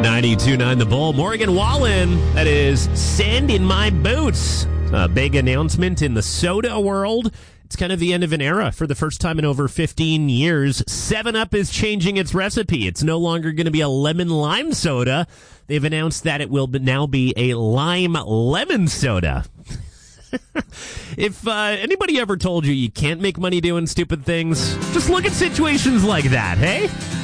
92.9 The Bull. Morgan Wallen, that is Sand in My Boots. A big announcement in the soda world. It's kind of the end of an era. For the first time in over 15 years, 7-Up is changing its recipe. It's no longer going to be a lemon lime soda. They've announced that it will now be a lime lemon soda. If anybody ever told you can't make money doing stupid things, just look at situations like that, hey?